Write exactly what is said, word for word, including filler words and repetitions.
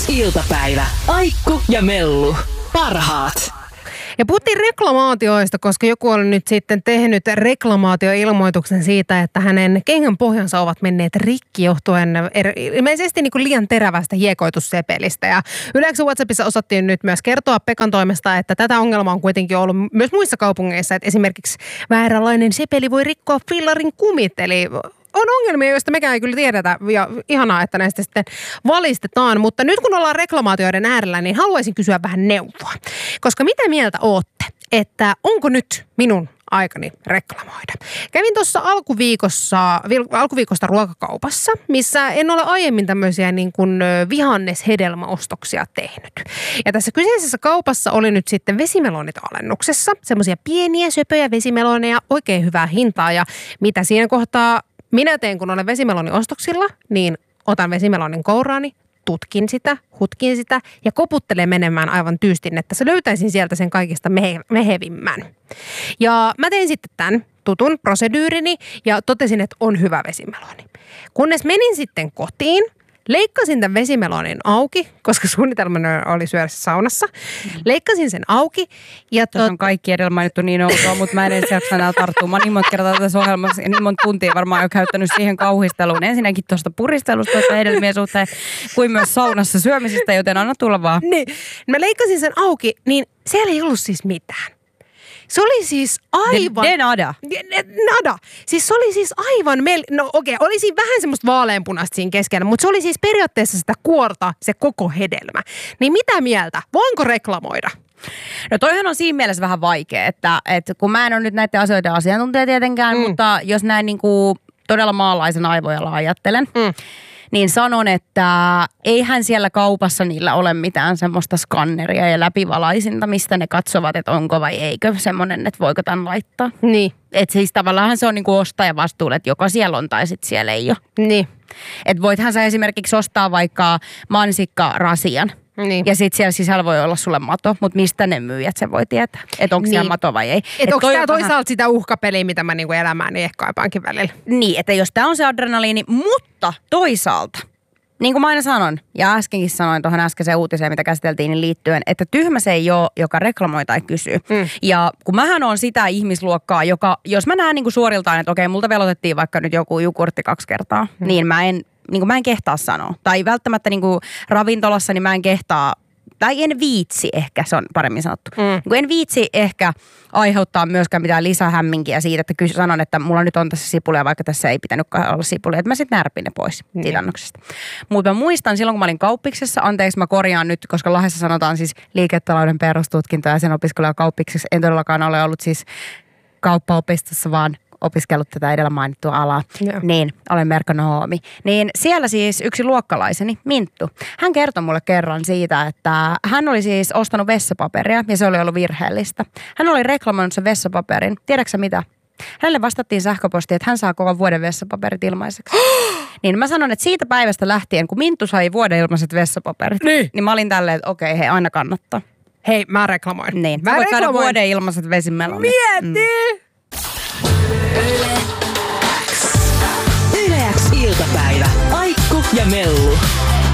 X iltapäivä. Aikku ja Mellu. Parhaat. Ja puhuttiin reklamaatioista, koska joku on nyt sitten tehnyt reklamaatioilmoituksen siitä, että hänen kengän pohjansa ovat menneet rikki johtuen ilmeisesti niin kuin liian terävästä hiekoitussepelistä. Ja Yleensä WhatsAppissa osattiin nyt myös kertoa Pekan toimesta, että tätä ongelmaa on kuitenkin ollut myös muissa kaupungeissa, että esimerkiksi vääränlainen sepeli voi rikkoa fillarin kumit, eli on ongelmia, joista mekään ei kyllä tiedetä, ja ihanaa, että näistä sitten valistetaan. Mutta nyt kun ollaan reklamaatioiden äärellä, niin haluaisin kysyä vähän neuvoa. Koska mitä mieltä ootte, että onko nyt minun aikani reklamoida? Kävin tuossa alkuviikossa, alkuviikosta ruokakaupassa, missä en ole aiemmin tämmöisiä niin kuin vihanneshedelmäostoksia tehnyt. Ja tässä kyseisessä kaupassa oli nyt sitten vesimelonit alennuksessa. Semmoisia pieniä, söpöjä vesimeloneja, oikein hyvää hintaa. Ja mitä siinä kohtaa minä teen, kun olen vesimelonin ostoksilla, niin otan vesimelonin kouraani, tutkin sitä, hutkin sitä ja koputtelen menemään aivan tyystin, että se löytäisin sieltä sen kaikista mehe- mehevimmän. Ja mä tein sitten tämän tutun prosedyyrini ja totesin, että on hyvä vesimeloni. Kunnes menin sitten kotiin, leikkasin tämän vesimelonin auki, koska suunnitelmani oli syödä saunassa. Leikkasin sen auki. Ja Tuossa tot... on kaikki edellä mainittu niin outoa, mutta mä en edes jaksa enää tarttua. Mä oon niin monta kertaa tässä ohjelmassa ja niin monta tuntia varmaan jo käyttänyt siihen kauhisteluun. Ensinnäkin tuosta puristelusta, tuosta hedelmien suhteen, kuin myös saunassa syömisestä, joten anna tulla vaan. Niin, mä leikkasin sen auki, niin siellä ei ollut siis mitään. Se oli siis aivan... De, de nada. De, de, nada. Siis se oli siis aivan... Mel... No okei, okay, oli siinä vähän semmoista vaaleanpunaista siinä keskellä, mutta se oli siis periaatteessa sitä kuorta, se koko hedelmä. Niin mitä mieltä? Voinko reklamoida? No toihan on siinä mielessä vähän vaikea, että, että kun mä en ole nyt näiden asioiden asiantuntija tietenkään, mm. mutta jos näin niin kuin todella maalaisen aivojalla ajattelen, mm. niin sanon, että eihän siellä kaupassa niillä ole mitään semmoista skanneria ja läpivalaisinta, mistä ne katsovat, että onko vai eikö semmoinen, että voiko tämän laittaa. Niin. Että siis tavallaan se on niinku ostaja vastuulla, että joka siellä on tai sitten siellä ei ole. Niin. Että voithan sä esimerkiksi ostaa vaikka mansikkarasian. Niin. Ja sitten siellä sisällä voi olla sulle mato, mutta mistä ne myyjät se voi tietää, että onko niin. siellä mato vai ei. Että et onko tämä toisaalta vähän sitä uhkapeliä, mitä mä niinku elämääni ehkä kaipaankin välillä. Niin, että jos tämä on se adrenaliini, mutta toisaalta, niin kuin mä aina sanon, ja äskenkin sanoin tuohon äskeiseen uutiseen, mitä käsiteltiin, niin liittyen, että tyhmä se ei ole, joka reklamoi tai kysyy. Mm. Ja kun mähän on sitä ihmisluokkaa, joka, jos mä näen niin kuin suoriltaan, että okei, multa velotettiin vaikka nyt joku jugurtti kaksi kertaa, mm. niin mä en... Niin kuin mä en kehtaa sanoa. Tai välttämättä niin kuin ravintolassa, niin mä en kehtaa, tai en viitsi ehkä, se on paremmin sanottu. Mm. En viitsi ehkä aiheuttaa myöskään mitään lisähämminkiä siitä, että kyllä sanon, että mulla nyt on tässä sipulia, vaikka tässä ei pitänyt olla sipulia. Että mä sitten närpin ne pois mm. siitä annoksesta. Mutta mä muistan silloin, kun mä olin kauppiksessa, anteeksi mä korjaan nyt, koska Lahdessa sanotaan siis liiketalouden perustutkinto ja sen opiskelua kauppiksessa. En todellakaan ole ollut siis kauppaopistossa, vaan opiskellut tätä edellä mainittua alaa, Joo. niin olen merkonomi. Niin siellä siis yksi luokkalaiseni, Minttu, hän kertoi mulle kerran siitä, että hän oli siis ostanut vessapaperia ja se oli ollut virheellistä. Hän oli reklamoinut sen vessapaperin. Tiedätkö mitä? Hänelle vastattiin sähköpostiin, että hän saa koko vuoden vessapaperit ilmaiseksi. Niin mä sanon, että siitä päivästä lähtien, kun Minttu sai vuoden ilmaiset vessapaperit, niin, niin mä olin tälleen, että okei, hei, aina kannattaa. Hei, mä reklamoin. Niin, mä voit reklamoin. saada vuoden ilmaiset vesimelonit. Mieti! Mm. Yle X iltapäivä. Aikku ja Mellu.